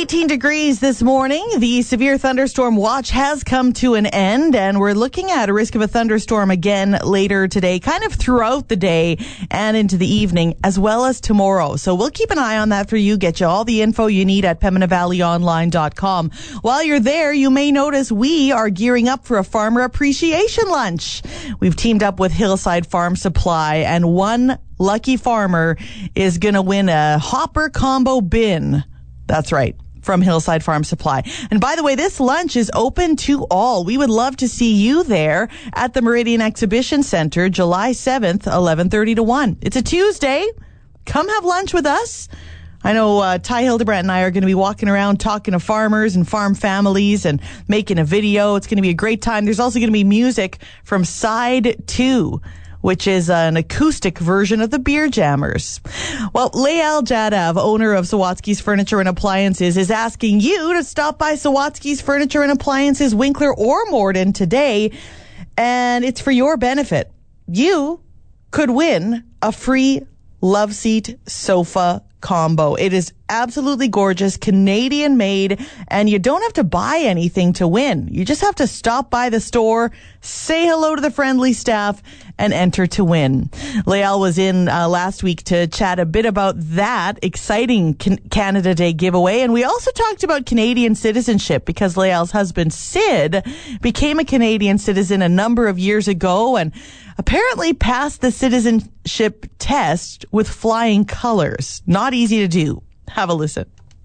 18 degrees this morning. The severe thunderstorm watch has come to an end, and we're looking at a risk of a thunderstorm again later today, kind of throughout the day and into the evening, as well as tomorrow. So we'll keep an eye on that for you, get you all the info you need at PembinaValleyOnline.com. While you're there, you may notice we are gearing up for a farmer appreciation lunch. We've teamed up with Hillside Farm Supply, and one lucky farmer is going to win a Hopper Combo Bin. That's right, from Hillside Farm Supply. And by the way, this lunch is open to all. We would love to see you there at the Meridian Exhibition Center, July 7th, 11:30 to 1. It's a Tuesday. Come have lunch with us. I know Ty Hildebrandt and I are going to be walking around talking to farmers and farm families and making a video. It's going to be a great time. There's also going to be music from Side 2, which is an acoustic version of the Beer Jammers. Well, Lael Jadav, owner of Sawatsky's Furniture and Appliances, is asking you to stop by Sawatsky's Furniture and Appliances, Winkler or Morden today, and it's for your benefit. You could win a free love seat sofa combo. It is absolutely gorgeous, Canadian made, and you don't have to buy anything to win. You just have to stop by the store, say hello to the friendly staff, and enter to win. Lael was in last week to chat a bit about that exciting Canada Day giveaway, and we also talked about Canadian citizenship because Lael's husband Sid became a Canadian citizen a number of years ago and apparently passed the citizenship test with flying colors. Not easy to do. Have a listen.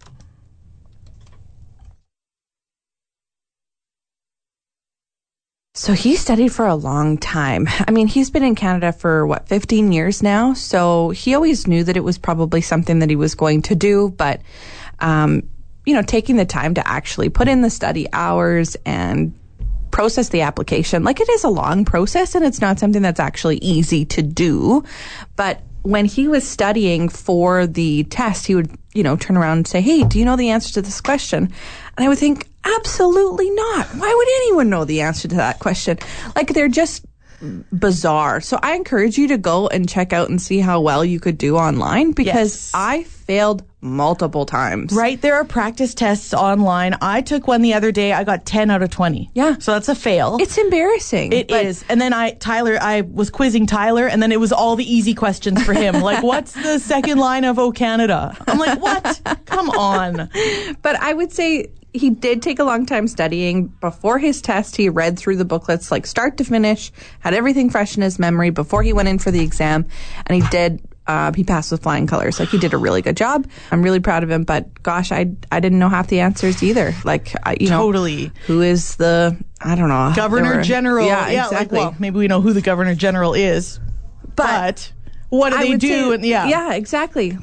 So he studied for a long time. I mean, he's been in Canada for, 15 years now? So he always knew that it was probably something that he was going to do. But, taking the time to actually put in the study hours and process the application, it is a long process and it's not something that's actually easy to do. But when he was studying for the test, he would, turn around and say, hey, do you know the answer to this question? And I would think, absolutely not. Why would anyone know the answer to that question? They're just bizarre. So I encourage you to go and check out and see how well you could do online because I failed multiple times. Right. There are practice tests online. I took one the other day. I got 10 out of 20. Yeah. So that's a fail. It's embarrassing. It is. And then I was quizzing Tyler, and then it was all the easy questions for him. What's the second line of O Canada? I'm like, what? Come on. But I would say he did take a long time studying. Before his test, he read through the booklets start to finish, had everything fresh in his memory before he went in for the exam, and he passed with flying colors. He did a really good job. I'm really proud of him, but gosh, I didn't know half the answers either. Totally. Who is the, I don't know. Governor General. Yeah, exactly. Maybe we know who the Governor General is, but what do they do? Yeah, exactly.